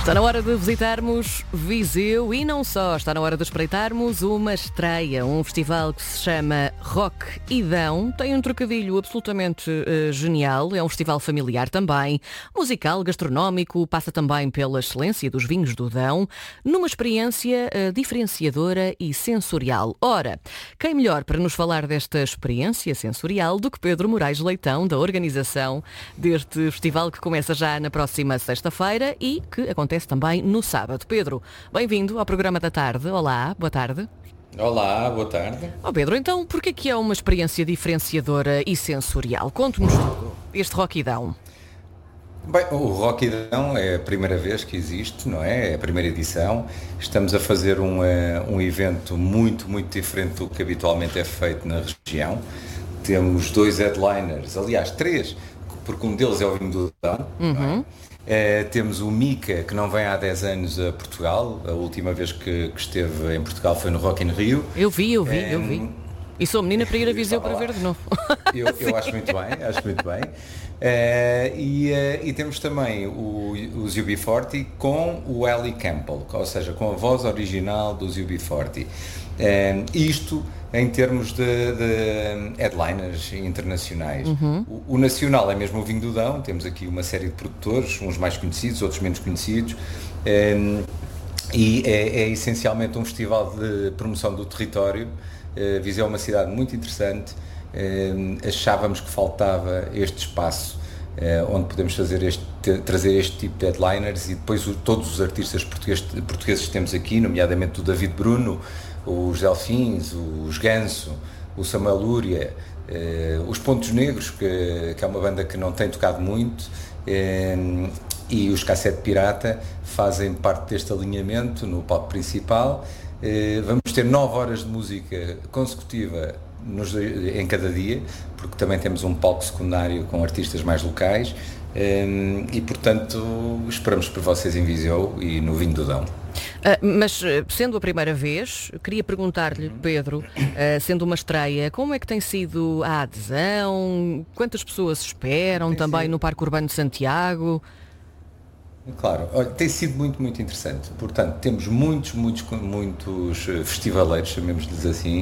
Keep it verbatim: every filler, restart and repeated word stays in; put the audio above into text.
Está na hora de visitarmos Viseu e não só, está na hora de espreitarmos uma estreia, um festival que se chama Rock Idão. Tem um trocadilho absolutamente uh, genial, é um festival familiar também, musical, gastronómico, passa também pela excelência dos vinhos do Dão, numa experiência uh, diferenciadora e sensorial. Ora, quem melhor para nos falar desta experiência sensorial do que Pedro Moraes Leitão, da organização deste festival que começa já na próxima sexta-feira e que acontece também no sábado. Pedro, bem-vindo ao programa da tarde. Olá, boa tarde. Olá, boa tarde. Oh Pedro, então porquê que é uma experiência diferenciadora e sensorial? Conte-nos tudo, este Rock Idão. Bem, o Rock Idão é a primeira vez que existe, não é? É a primeira edição. Estamos a fazer um, uh, um evento muito, muito diferente do que habitualmente é feito na região. Temos dois headliners, aliás, três, porque um deles é o vinho do Dão, uhum. não é? Uh, temos o Mica, que não vem há dez anos a Portugal. A última vez que, que esteve em Portugal foi no Rock in Rio. Eu vi, eu vi, um, eu vi. E sou menina para ir a Viseu para ver de novo. Eu, eu acho muito bem, acho muito bem. Uh, e, uh, e temos também o, os U B quarenta com o Ellie Campbell, ou seja, com a voz original dos U B quarenta. Uh, isto em termos de, de headliners internacionais. Uhum. O, o nacional é mesmo o Vinho do Dão, temos aqui uma série de produtores, uns mais conhecidos, outros menos conhecidos, um, e é, é essencialmente um festival de promoção do território. Uh, Viseu é uma cidade muito interessante, uh, achávamos que faltava este espaço uh, onde podemos fazer este, trazer este tipo de headliners, e depois o, todos os artistas portugueses, portugueses que temos aqui, nomeadamente o David Bruno, os Delfins, os Ganso, o Samuel Lúria, eh, os Pontos Negros, que, que é uma banda que não tem tocado muito, eh, e os Cassete Pirata fazem parte deste alinhamento no palco principal. Eh, vamos ter nove horas de música consecutiva nos, em cada dia, porque também temos um palco secundário com artistas mais locais, eh, e portanto esperamos por vocês em Viseu e no Vinho do Dão. Uh, mas, sendo a primeira vez, queria perguntar-lhe, Pedro, uh, sendo uma estreia, como é que tem sido a adesão? Quantas pessoas esperam tem também sido no Parque Urbano de Santiago? Claro, olha, tem sido muito, muito interessante. Portanto, temos muitos, muitos, muitos festivaleiros, chamemos-lhes assim,